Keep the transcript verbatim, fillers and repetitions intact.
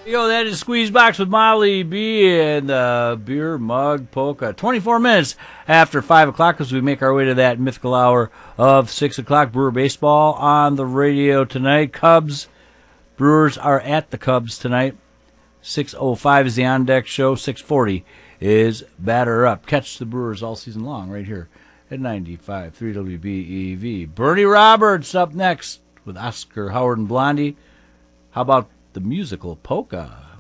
Yo, that is Squeeze Box with Molly B and the Beer Mug Polka. twenty-four minutes after five o'clock as we make our way to that mythical hour of six o'clock. Brewer Baseball on the radio tonight. Cubs, Brewers are at the Cubs tonight. six oh five is the On Deck Show. six forty is Batter Up. Catch the Brewers all season long right here at ninety-five point three W B E V. Bernie Roberts up next with Oscar Howard and Blondie. How about the musical polka?